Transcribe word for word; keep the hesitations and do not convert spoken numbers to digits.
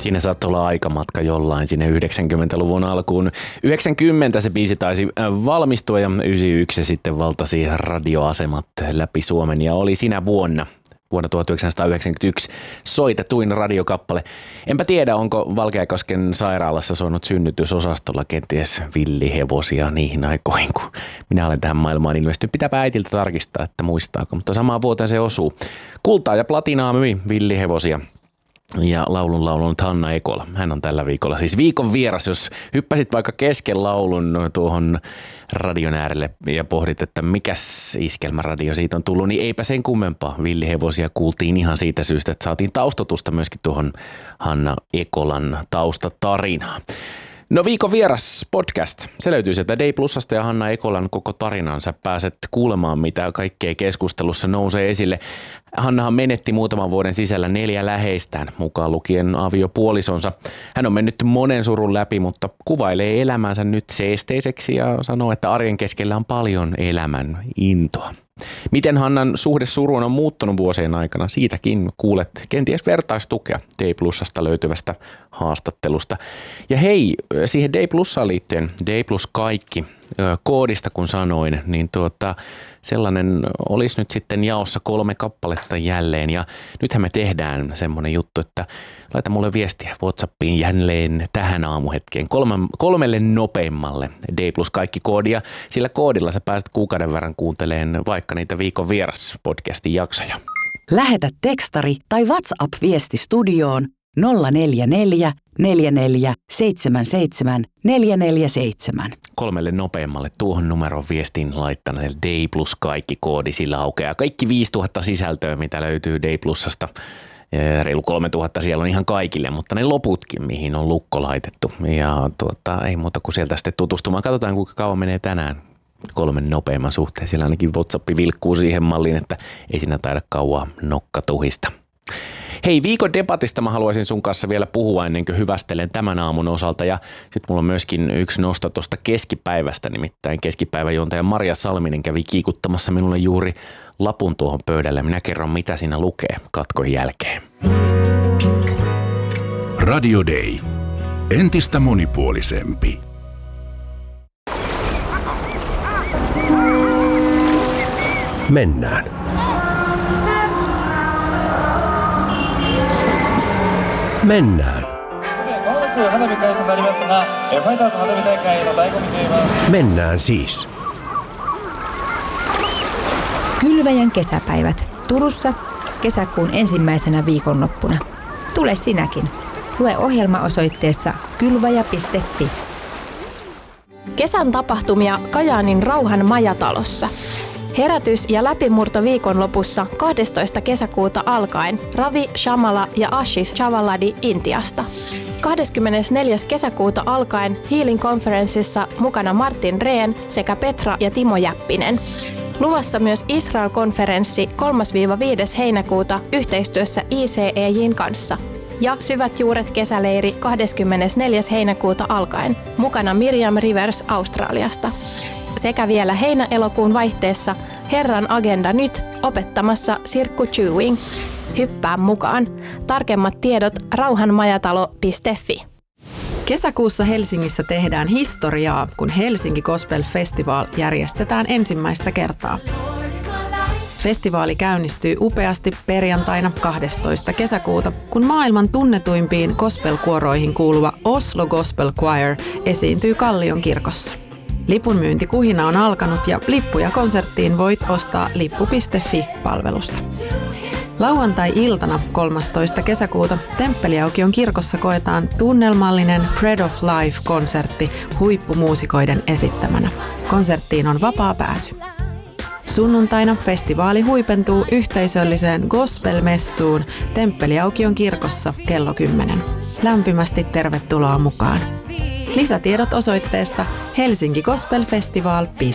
Siinä saattoi olla aikamatka jollain sinne yhdeksänkymmentäluvun alkuun. yhdeksänkymmentä se biisi taisi valmistua ja yhdeksänkymmentäyksi sitten valtasi radioasemat läpi Suomen ja oli sinä vuonna. Vuonna tuhatyhdeksänsataayhdeksänkymmentäyksi soitetuin radiokappale. Enpä tiedä, onko Valkeakosken sairaalassa soinut synnytysosastolla kenties villihevosia niihin aikoihin, kun minä olen tähän maailmaan ilmestynyt. Pitääpä äitiltä tarkistaa, että muistaako, mutta samaan vuoteen se osuu. Kultaa ja platinaa myi villihevosia. Ja laulun laulunut Hanna Ekola. Hän on tällä viikolla siis viikon vieras, jos hyppäsit vaikka kesken laulun tuohon radion äärelle ja pohdit, että mikäs iskelmäradio siitä on tullut, niin eipä sen kummempaa. Villihevosia kuultiin ihan siitä syystä, että saatiin taustotusta myöskin tuohon Hanna Ekolan taustatarinaan. No viikon vieras podcast. Se löytyy sieltä Day Plusasta ja Hanna Ekolan koko tarinansa. Pääset kuulemaan, mitä kaikkea keskustelussa nousee esille. Hannahan menetti muutaman vuoden sisällä neljä läheistään, mukaan lukien aviopuolisonsa. Hän on mennyt monen surun läpi, mutta kuvailee elämänsä nyt seesteiseksi ja sanoo, että arjen keskellä on paljon elämän intoa. Miten Hannan suhde suruun on muuttunut vuosien aikana? Siitäkin kuulet kenties vertaistukea Day Plusasta löytyvästä haastattelusta. Ja hei, siihen Day Plusaan liittyen, Day Plus kaikki, koodista kun sanoin, niin tuota, sellainen olisi nyt sitten jaossa kolme kappaletta jälleen. Ja nythän me tehdään semmoinen juttu, että laita mulle viestiä WhatsAppiin jälleen tähän aamuhetkeen kolme, kolmelle nopeimmalle Day Plus kaikki koodia. Sillä koodilla sä pääset kuukauden verran kuuntelemaan vaikka niitä viikon vieras podcastin jaksoja. Lähetä tekstari tai WhatsApp-viesti studioon nolla neljä neljä neljä neljä seitsemän seitsemän neljä neljä seitsemän. Kolmelle nopeammalle tuohon numeron viestin laittaneelle Day Plus kaikki koodi, sillä aukeaa kaikki viisituhatta sisältöä, mitä löytyy Day Plusasta. Reilu kolmetuhatta siellä on ihan kaikille, mutta ne loputkin, mihin on lukko laitettu. Ja tuota, ei muuta kuin sieltä sitten tutustumaan. Katsotaan, kuinka kauan menee tänään kolmen nopeamman suhteen. Siellä ainakin WhatsApp vilkkuu siihen malliin, että ei siinä taida kauaa nokka tuhista. Hei, viikon debatista mä haluaisin sun kanssa vielä puhua ennen kuin hyvästelen tämän aamun osalta. Ja sit mulla on myöskin yksi nosto tuosta keskipäivästä, nimittäin keskipäiväjuontaja Maria Salminen kävi kiikuttamassa minulle juuri lapun tuohon pöydälle. Minä kerron, mitä siinä lukee katkon jälkeen. Radio Day. Entistä monipuolisempi. Mennään. Mennään. Mennään siis. Kylväjän kesäpäivät Turussa kesäkuun ensimmäisenä viikonloppuna. Tule sinäkin. Lue ohjelma osoitteessa kylväjä piste fi. Kesän tapahtumia Kajaanin Rauhan majatalossa. Herätys ja läpimurto viikonlopussa kahdestoista kesäkuuta alkaen Ravi Shamala ja Ashish Chavaladi Intiasta. kahdeskymmenesneljäs kesäkuuta alkaen Healing Conferenceissa mukana Martin Rehn sekä Petra ja Timo Jäppinen. Luvassa myös Israel-konferenssi kolmas–viides heinäkuuta yhteistyössä I C E J:n kanssa. Ja Syvät juuret kesäleiri kahdeskymmenesneljäs heinäkuuta alkaen, mukana Miriam Rivers Australiasta. Sekä vielä heinä-elokuun vaihteessa Herran agenda nyt opettamassa Sirkku Chewing. Hyppää mukaan. Tarkemmat tiedot rauhanmajatalo piste fi. Kesäkuussa Helsingissä tehdään historiaa, kun Helsinki Gospel Festival järjestetään ensimmäistä kertaa. Festivaali käynnistyy upeasti perjantaina kahdestoista kesäkuuta, kun maailman tunnetuimpiin gospel-kuoroihin kuuluva Oslo Gospel Choir esiintyy Kallion kirkossa. Lipun myyntikuhina on alkanut ja lippuja konserttiin voit ostaa lippu piste fi-palvelusta. Lauantai-iltana kolmastoista kesäkuuta Temppeliaukion kirkossa koetaan tunnelmallinen Bread of Life-konsertti huippumuusikoiden esittämänä. Konserttiin on vapaa pääsy. Sunnuntaina festivaali huipentuu yhteisölliseen gospel-messuun Temppeliaukion kirkossa kello kymmenen. Lämpimästi tervetuloa mukaan. Lisätiedot osoitteesta helsinki gospel festival piste fi.